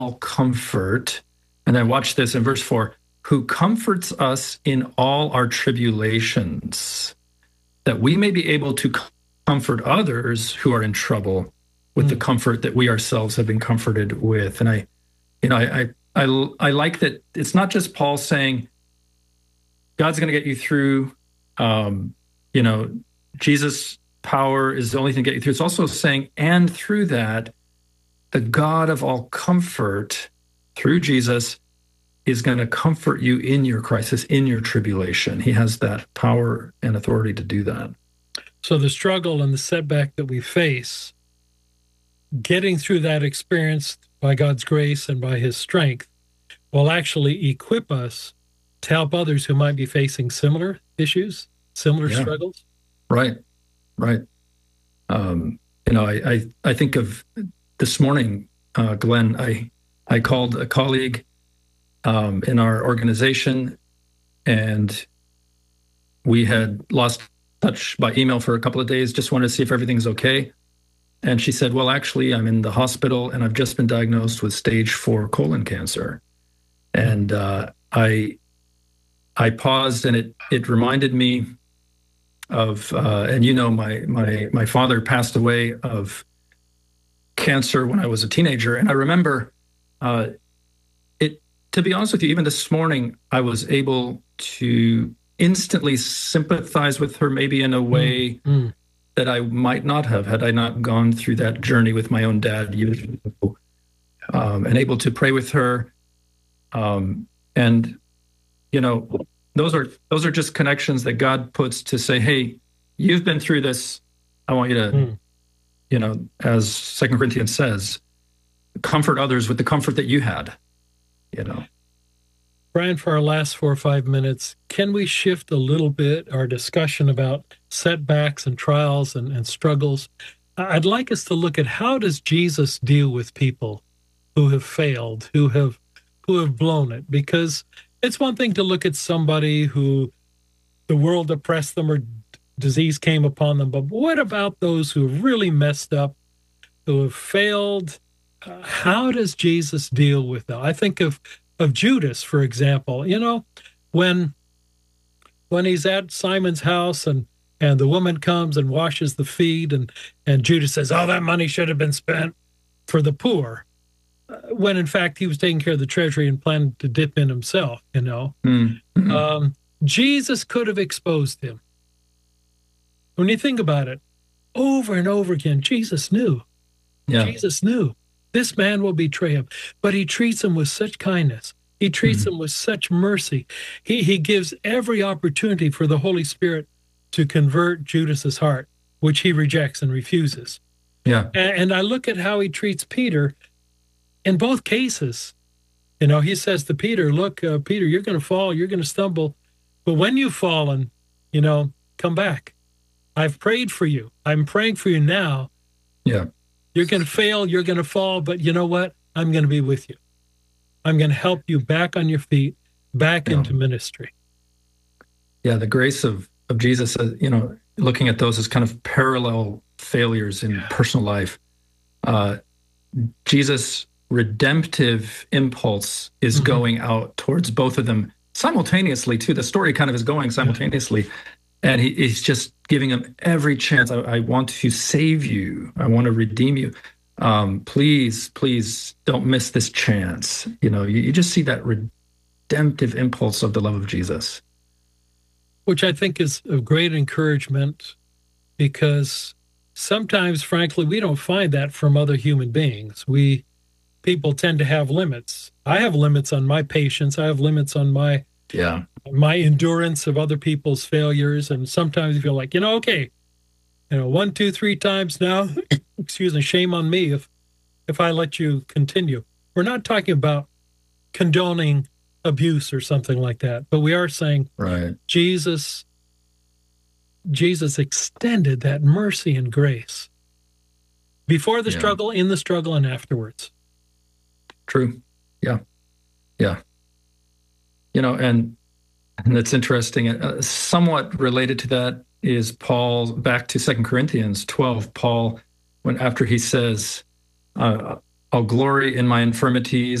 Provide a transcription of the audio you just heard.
comfort, and then watch this in verse 4, who comforts us in all our tribulations, that we may be able to comfort others who are in trouble with the comfort that we ourselves have been comforted with. And I like that it's not just Paul saying God's going to get you through. Jesus' power is the only thing to get you through. It's also saying, and through that, the God of all comfort, through Jesus, is going to comfort you in your crisis, in your tribulation. He has that power and authority to do that. So the struggle and the setback that we face, getting through that experience by God's grace and by his strength, will actually equip us to help others who might be facing similar issues, similar struggles. Right. I think of this morning, Glenn, I called a colleague in our organization, and we had lost touch by email for a couple of days, just wanted to see if everything's okay. And she said, well, actually, I'm in the hospital and I've just been diagnosed with stage 4 colon cancer. And I paused, and it reminded me of, and my father passed away of cancer when I was a teenager. And I remember to be honest with you, even this morning, I was able to instantly sympathize with her, maybe in a way that I might not have had I not gone through that journey with my own dad years ago, and able to pray with her. And those are just connections that God puts to say, hey, you've been through this. I want you to, as 2 Corinthians says, comfort others with the comfort that you had. Brian, for our last 4 or 5 minutes, can we shift a little bit our discussion about setbacks and trials and struggles? I'd like us to look at, how does Jesus deal with people who have failed, who have blown it? Because it's one thing to look at somebody who the world oppressed them or disease came upon them, but what about those who have really messed up, who have failed? How does Jesus deal with them? I think of Judas, for example. When he's at Simon's house and the woman comes and washes the feet, and Judas says, oh, that money should have been spent for the poor, when in fact he was taking care of the treasury and planned to dip in himself. Jesus could have exposed him. When you think about it, over and over again, Jesus knew. Jesus knew this man will betray him, but he treats him with such kindness. He treats him with such mercy. He gives every opportunity for the Holy Spirit to convert Judas's heart, which he rejects and refuses. And I look at how he treats Peter in both cases. He says to Peter, look, Peter, you're going to fall, you're going to stumble, but when you've fallen, come back. I've prayed for you. I'm praying for you now. You're going to fail, you're going to fall, but you know what? I'm going to be with you. I'm going to help you back on your feet, back into ministry. The grace of Jesus, looking at those as kind of parallel failures in personal life. Jesus' redemptive impulse is going out towards both of them simultaneously, too. The story kind of is going simultaneously. And he's just giving him every chance. I want to save you. I want to redeem you. Please don't miss this chance. You just see that redemptive impulse of the love of Jesus. Which I think is a great encouragement, because sometimes, frankly, we don't find that from other human beings. People tend to have limits. I have limits on my patience. I have limits on my endurance of other people's failures. And sometimes you feel like, okay, 1, 2, 3 times now, excuse me, shame on me if I let you continue. We're not talking about condoning abuse or something like that, but we are saying Jesus extended that mercy and grace before the struggle, in the struggle, and afterwards. True. And it's interesting. Somewhat related to that is Paul, back to 2 Corinthians 12. Paul, after he says, I'll glory in my infirmities